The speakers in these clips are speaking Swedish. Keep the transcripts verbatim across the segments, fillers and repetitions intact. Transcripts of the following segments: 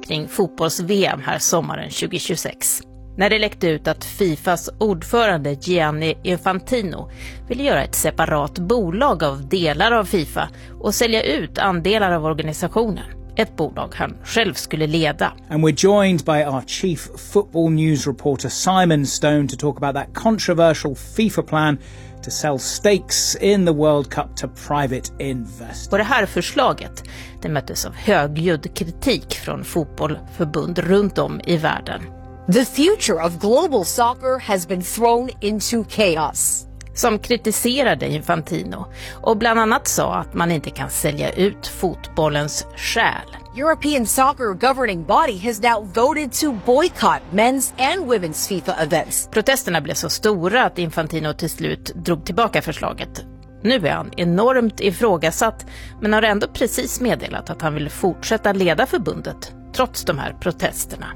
kring fotbolls-V M här sommaren tjugohundratjugosex. När det läckte ut att Fifas ordförande Gianni Infantino ville göra ett separat bolag av delar av FIFA och sälja ut andelar av organisationen. Ett bolag han själv skulle leda. And we're joined by our chief football news reporter Simon Stone to talk about that controversial FIFA plan to sell stakes in the World Cup to private investors. Och det här förslaget, det möttes av högljudd kritik från fotbollförbund runt om i världen. The future of global soccer has been thrown into chaos. Som kritiserade Infantino och bland annat sa att man inte kan sälja ut fotbollens själ. European soccer governing body has now voted to boycott men's and women's FIFA events. Protesterna blev så stora att Infantino till slut drog tillbaka förslaget. Nu är han enormt ifrågasatt men har ändå precis meddelat att han vill fortsätta leda förbundet trots de här protesterna.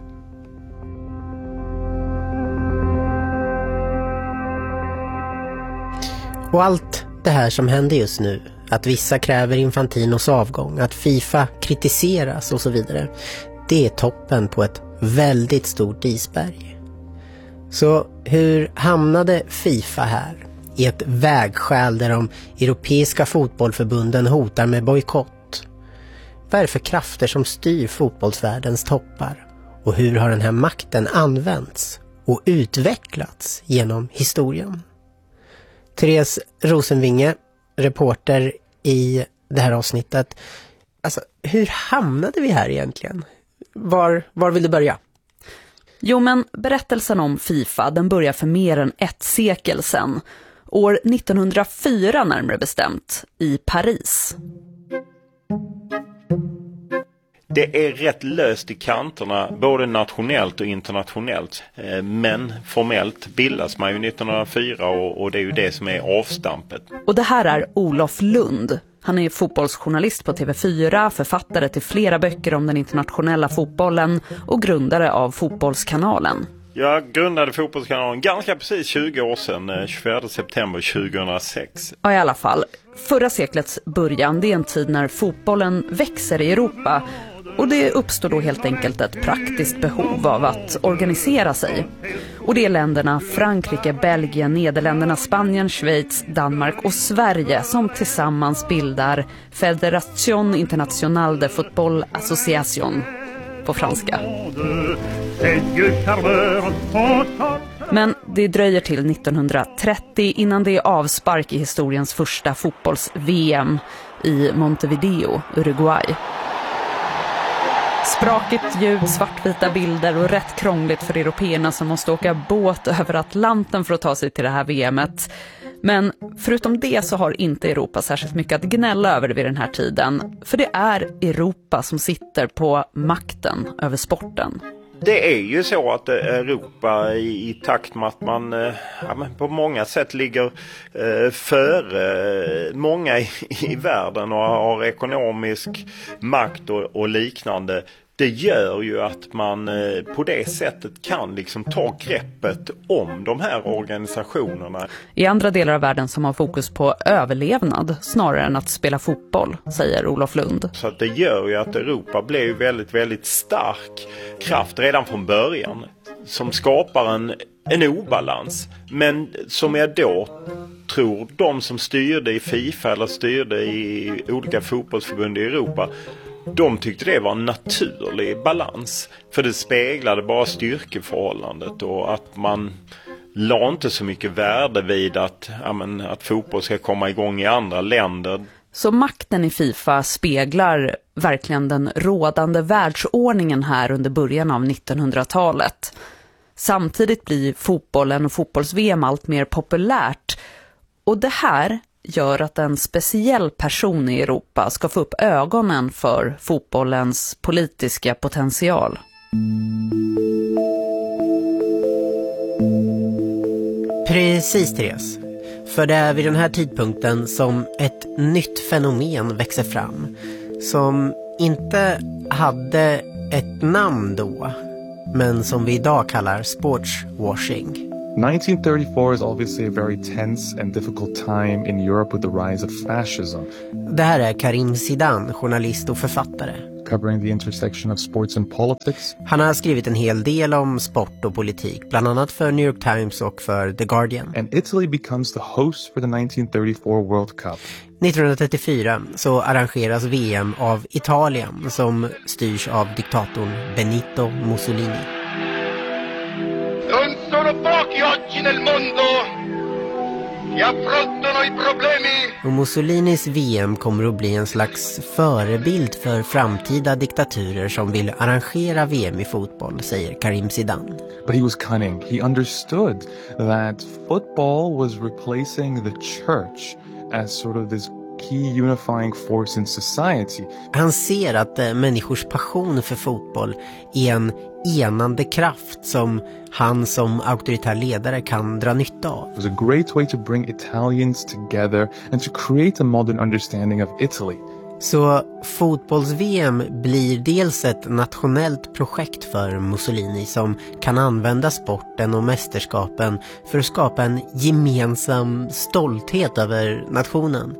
Och allt det här som händer just nu, att vissa kräver Infantinos avgång, att FIFA kritiseras och så vidare, det är toppen på ett väldigt stort isberg. Så hur hamnade FIFA här? I ett vägskäl där de europeiska fotbollförbunden hotar med bojkott. Vad är det för krafter som styr fotbollsvärldens toppar? Och hur har den här makten använts och utvecklats genom historien? Therese Rosenvinge, reporter i det här avsnittet. Alltså, hur hamnade vi här egentligen? Var, var vill du börja? Jo, men berättelsen om FIFA, den börjar för mer än ett sekel sedan. År nittonhundrafyra närmare bestämt, i Paris. Det är rätt löst i kanterna, både nationellt och internationellt. Men formellt bildas man ju nittonhundrafyra och, och det är ju det som är avstampet. Och det här är Olof Lund. Han är fotbollsjournalist på T V fyra, författare till flera böcker om den internationella fotbollen och grundare av Fotbollskanalen. Jag grundade Fotbollskanalen ganska precis tjugo år sedan, tjugofjärde september tjugohundrasex. Ja, i alla fall. Förra seklets början, det är en tid när fotbollen växer i Europa. Och det uppstår då helt enkelt ett praktiskt behov av att organisera sig. Och det är länderna Frankrike, Belgien, Nederländerna, Spanien, Schweiz, Danmark och Sverige som tillsammans bildar Fédération Internationale de Football Association på franska. Men det dröjer till nittonhundratrettio innan det är avspark i historiens första fotbolls-V M i Montevideo, Uruguay. Sprakigt ljud, svartvita bilder och rätt krångligt för européerna som måste åka båt över Atlanten för att ta sig till det här V M:et. Men förutom det så har inte Europa särskilt mycket att gnälla över vid den här tiden. För det är Europa som sitter på makten över sporten. Det är ju så att Europa i, i takt med att man ja, men på många sätt ligger eh, före eh, många i, i världen och har ekonomisk makt och, och liknande. Det gör ju att man eh, på det sättet kan liksom ta greppet om de här organisationerna. I andra delar av världen som har fokus på överlevnad snarare än att spela fotboll, säger Olof Lund. Så att det gör ju att Europa blir ju väldigt, väldigt stark kraft redan från början som skapar en, en obalans. Men som jag då tror de som styrde i FIFA eller styrde i olika fotbollsförbund i Europa, de tyckte det var en naturlig balans. För det speglade bara styrkeförhållandet och att man la inte så mycket värde vid att, ja, men, att fotboll ska komma igång i andra länder. Så makten i FIFA speglar verkligen den rådande världsordningen här under början av nittonhundratalet. Samtidigt blir fotbollen och fotbolls-V M allt mer populärt. Och det här gör att en speciell person i Europa ska få upp ögonen för fotbollens politiska potential. Precis, Therese. För det är vid den här tidpunkten som ett nytt fenomen växer fram som inte hade ett namn då, men som vi idag kallar sportswashing. nineteen thirty-four is obviously a very tense and difficult time in Europe with the rise of fascism. Det här är Karim Zidane, journalist och författare. covering the intersection of sports and politics. Han har skrivit en hel del om sport och politik, bland annat för New York Times och för The Guardian. And Italy becomes the host for the nineteen thirty-four World Cup. nittonhundratrettiofyra så arrangeras V M av Italien som styrs av diktatorn Benito Mussolini. Non sono pochi oggi nel mondo che affrontano i problemi. Och Mussolinis V M kommer att bli en slags förebild för framtida diktaturer som vill arrangera V M i fotboll, säger Karim Zidane. But he was cunning. He understood that football was replacing the church as sort of this key unifying force in society. Han ser att eh, människors passion för fotboll är en enande kraft som han som auktoritär ledare kan dra nytta av. It was a great way to bring Italians together and to create a modern understanding of Italy. Så fotbolls-V M blir dels ett nationellt projekt för Mussolini som kan använda sporten och mästerskapen för att skapa en gemensam stolthet över nationen.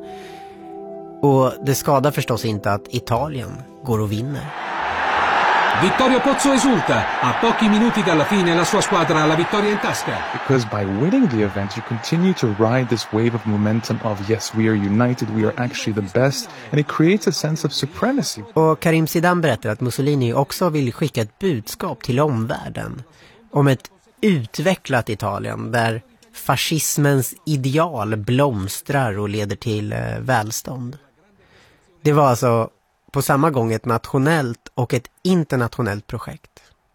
Och det skadar förstås inte att Italien går och vinner. Vittorio Pozzo esulta. A pochi minuti dalla fine la sua squadra ha la vittoria in tasca. Because by winning the event, you continue to ride this wave of momentum of yes, we are united, we are actually the best, and it creates a sense of supremacy. Och Karim Zidane berättar att Mussolini också vill skicka ett budskap till omvärlden om ett utvecklat Italien där fascismens ideal blomstrar och leder till eh, välstånd. Det var alltså på samma gång ett nationellt och ett internationellt projekt.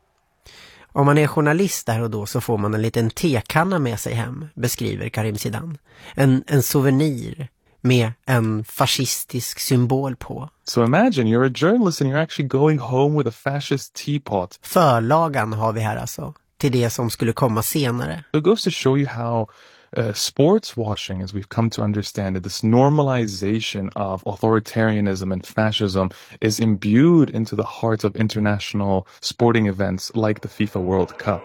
Om man är journalist där och då så får man en liten tekanna med sig hem, beskriver Karim Zidane. En, en souvenir med en fascistisk symbol på. So imagine you're a journalist and you're actually going home with a fascist teapot. Förlagan har vi här alltså, till det som skulle komma senare. It goes to show you how Uh, sports washing, as we've come to understand it, this normalization of authoritarianism and fascism is imbued into the heart of international sporting events like the FIFA World Cup.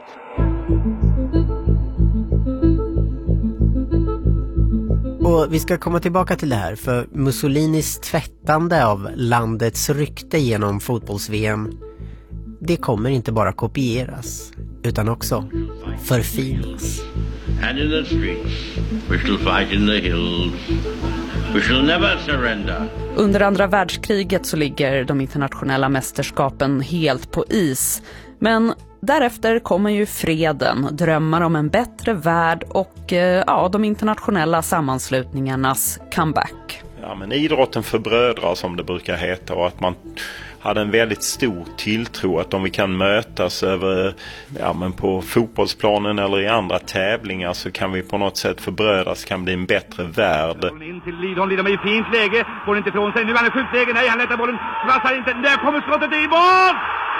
Och vi ska komma tillbaka till det här, för Mussolinis tvättande av landets rykte genom fotbolls-V M, det kommer inte bara kopieras utan också förfinas. And in the streets, we shall fight in the hills. We shall never surrender. Under andra världskriget så ligger de internationella mästerskapen helt på is. Men därefter kommer ju freden, drömmar om en bättre värld och ja, de internationella sammanslutningarnas comeback. Ja, men idrotten förbrödrar som det brukar heta, och att man hade en väldigt stor tilltro att om vi kan mötas över, ja, men på fotbollsplanen eller i andra tävlingar så kan vi på något sätt förbrödas, kan bli en bättre värld. In till Lidholm, Lidholm är i fint läge, får inte ifrån sig, nu är han i skjutläge, nej han lättar bollen, passar inte, där kommer skottet i mål!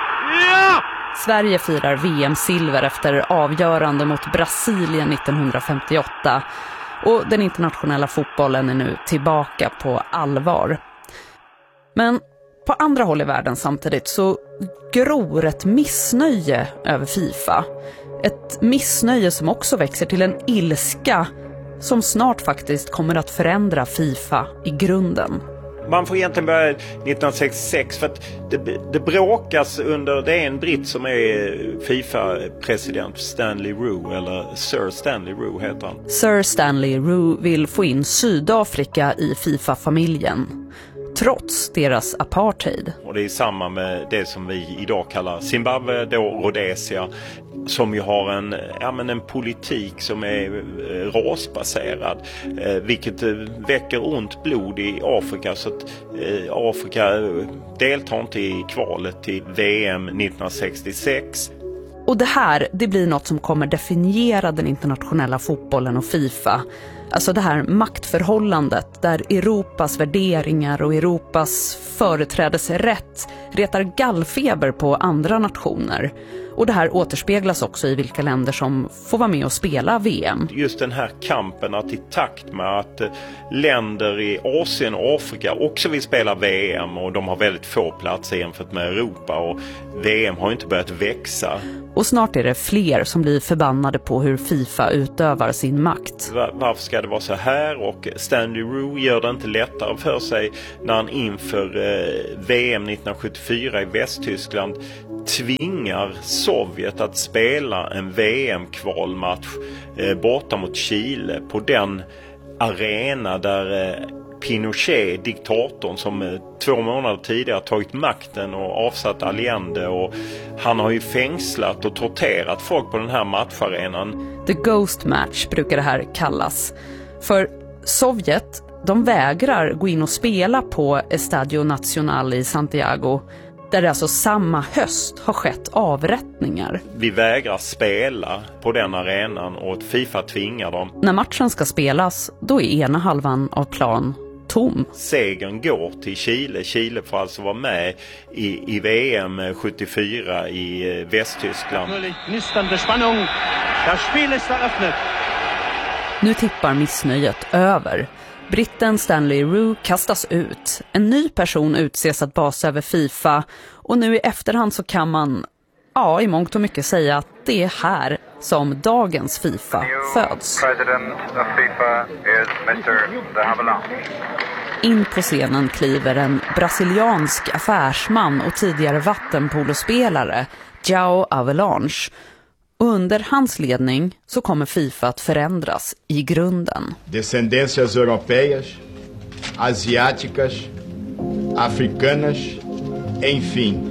Ja! Sverige firar V M-silver efter avgörande mot Brasilien nittonhundrafemtioåtta och den internationella fotbollen är nu tillbaka på allvar. Men på andra håll i världen samtidigt så gror ett missnöje över FIFA. Ett missnöje som också växer till en ilska som snart faktiskt kommer att förändra FIFA i grunden. Man får egentligen börja nittonhundrasextiosex för att det, det bråkas under, det är en britt som är FIFA-president, Stanley Roux, eller Sir Stanley Roux heter han. Sir Stanley Roux vill få in Sydafrika i FIFA-familjen, trots deras apartheid. Och det är samma med det som vi idag kallar Zimbabwe, då Rhodesia, som ju har en, ja, men en politik som är rasbaserad, eh, vilket väcker ont blod i Afrika, så att eh, Afrika deltar inte i kvalet till V M nittonhundrasextiosex. Och det här, det blir något som kommer definiera den internationella fotbollen och FIFA. Alltså det här maktförhållandet där Europas värderingar och Europas företrädelserätt retar gallfeber på andra nationer. Och det här återspeglas också i vilka länder som får vara med och spela V M. Just den här kampen att i takt med att länder i Asien och Afrika också vill spela V M, och de har väldigt få platser jämfört med Europa, och V M har inte börjat växa. Och snart är det fler som blir förbannade på hur FIFA utövar sin makt. Var, varför ska ska det vara så här, och Stanley Roux gör det inte lättare för sig när han inför eh, V M nittonhundrasjuttiofyra i Västtyskland tvingar Sovjet att spela en V M-kvalmatch eh, borta mot Chile på den arena där eh, Pinochet, diktatorn som eh, två månader tidigare tagit makten och avsatt Allende, och han har ju fängslat och torterat folk på den här matcharenan. The Ghost Match brukar det här kallas. För Sovjet, de vägrar gå in och spela på Estadio Nacional i Santiago, där det alltså samma höst har skett avrättningar. Vi vägrar spela på den arenan och FIFA tvingar dem. När matchen ska spelas, då är ena halvan av plan tom. Segern går till Chile. Chile får alltså vara med i, i V M sjuttiofyra i Västtyskland. Nu tippar missnöjet över. Britten Stanley Roux kastas ut. En ny person utses att basa över FIFA, och nu i efterhand så kan man, ja, i mångt och mycket säga att det är här som dagens FIFA föds. President of FIFA is mister De Havilland. In på scenen kliver en brasiliansk affärsman och tidigare vattenpolospelare, João Havelange. Och under hans ledning så kommer FIFA att förändras i grunden. Descendências europeias, asiáticas, africanas, enfim.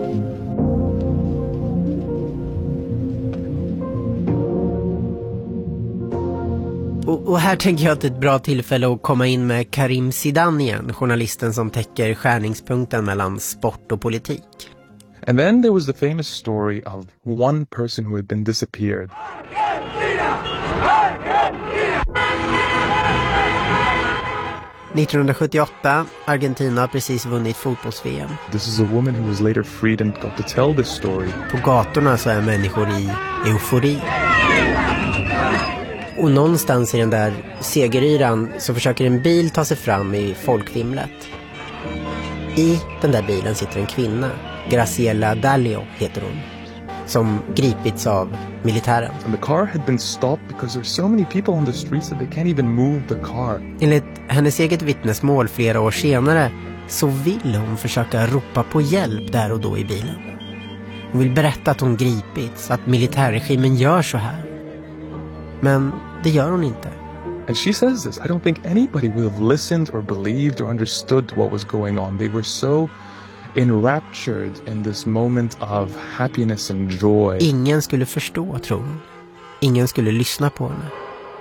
Och, och här tänker jag att det är ett bra tillfälle att komma in med Karim Zidane igen, journalisten som täcker skärningspunkten mellan sport och politik. And then there was the famous story of one person who had been disappeared. nittonhundrasjuttioåtta, Argentina har precis vunnit fotbolls-V M. This is a woman who was later freed and got to tell this story. På gatorna så är människor i eufori. Och någonstans i den där segeryran så försöker en bil ta sig fram i folkvimlet. I den där bilen sitter en kvinna, Graciela Dalio heter hon, som gripits av militären. And the car had been stopped because there's so many people on the streets that they can't even move the car. Enligt hennes eget vittnesmål flera år senare så vill hon försöka ropa på hjälp där och då i bilen. Hon vill berätta att hon gripits, att militärregimen gör så här. Men det gör hon inte. And she says this, I don't think anybody would have listened or believed or understood what was going on. They were so enraptured in this moment of happiness and joy. Ingen skulle förstå, tror hon. Ingen skulle lyssna på henne.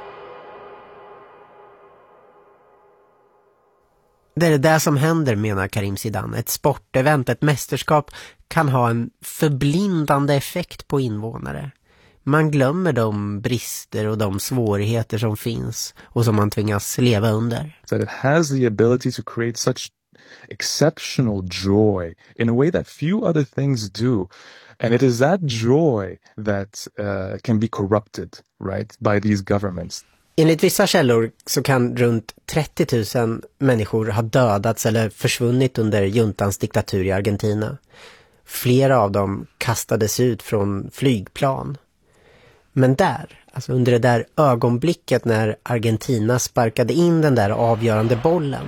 Det är det där som händer, menar Karim Zidane. Ett sportevent, ett mästerskap kan ha en förblindande effekt på invånare. Man glömmer de brister och de svårigheter som finns och som man tvingas leva under. That it has the ability to create such exceptional joy in a way that few other things do. And it is that joy that uh, can be corrupted, right, by these governments. Enligt vissa källor så kan runt trettio tusen människor ha dödats eller försvunnit under juntans diktatur i Argentina. Flera av dem kastades ut från flygplan. Men där, alltså under det där ögonblicket när Argentina sparkade in den där avgörande bollen,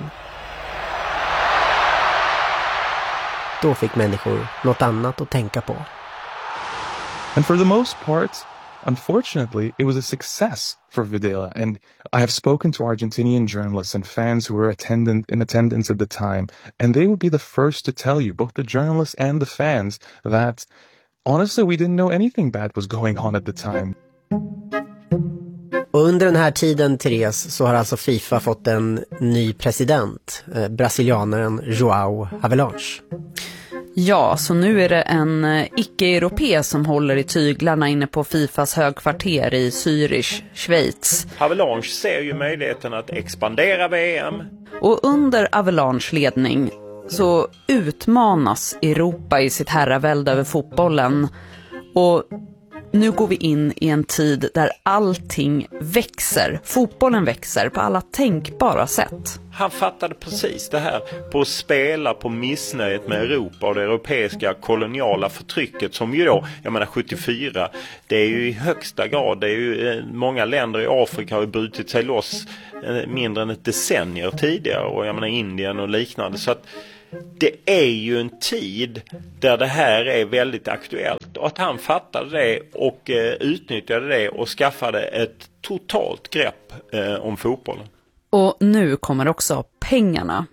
då fick människor något annat att tänka på. And for the most part, unfortunately, it was a success for Videla. And I have spoken to Argentinian journalists and fans who were attendant, in attendance at the time, and they would be the first to tell you, both the journalists and the fans, that honestly we didn't know anything bad was going on at the time. Och under den här tiden, Therese, så har alltså FIFA fått en ny president, eh, brasilianaren João Havelange. Ja, så nu är det en icke-europé som håller i tyglarna inne på FIFAs högkvarter i Zürich, Schweiz. Havelange ser ju möjligheten att expandera V M. Och under Havelanges ledning så utmanas Europa i sitt herravälde över fotbollen. Och Nu går vi in i en tid där allting växer. Fotbollen växer på alla tänkbara sätt. Han fattade precis det här på att spela på missnöjet med Europa och det europeiska koloniala förtrycket som ju då, jag menar sjuttiofyra, det är ju i högsta grad, det är ju många länder i Afrika har ju brutit sig loss mindre än ett decennier tidigare och jag menar Indien och liknande, så att det är ju en tid där det här är väldigt aktuellt och att han fattade det och eh, utnyttjade det och skaffade ett totalt grepp eh, om fotbollen. Och nu kommer också pengarna.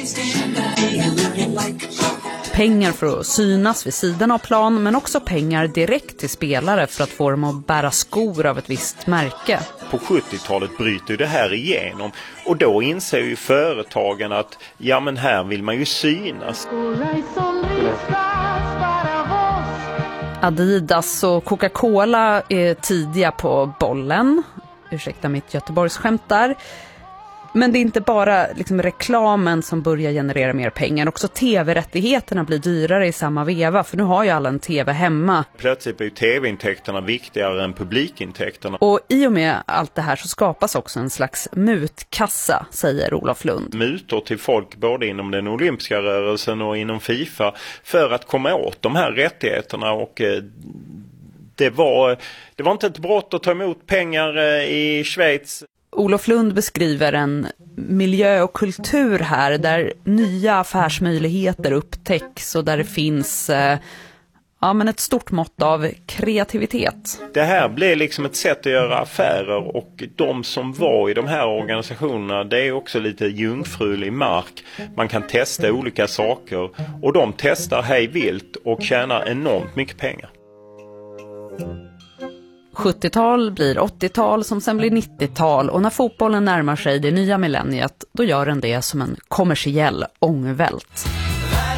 Pengar för att synas vid sidan av plan, men också pengar direkt till spelare för att få dem att bära skor av ett visst märke. På sjuttiotalet bryter det här igenom och då inser ju företagen att ja men här vill man ju synas. Adidas och Coca-Cola är tidiga på bollen. Ursäkta mitt Göteborgsskämt där. Men det är inte bara liksom reklamen som börjar generera mer pengar. Också tv-rättigheterna blir dyrare i samma veva. För nu har ju alla en tv hemma. Plötsligt är ju tv-intäkterna viktigare än publikintäkterna. Och i och med allt det här så skapas också en slags mutkassa, säger Olof Lund. Mutor till folk både inom den olympiska rörelsen och inom FIFA för att komma åt de här rättigheterna. Och eh, det, var, det var inte ett brott att ta emot pengar eh, i Schweiz. Olof Lund beskriver en miljö och kultur här där nya affärsmöjligheter upptäcks och där det finns eh, ja, men ett stort mått av kreativitet. Det här blev liksom ett sätt att göra affärer och de som var i de här organisationerna, det är också lite jungfrulig mark. Man kan testa olika saker och de testar hej vilt och tjänar enormt mycket pengar. sjuttiotal blir åttiotal som sen blir nittiotal och när fotbollen närmar sig det nya millenniet då gör den det som en kommersiell ångvält.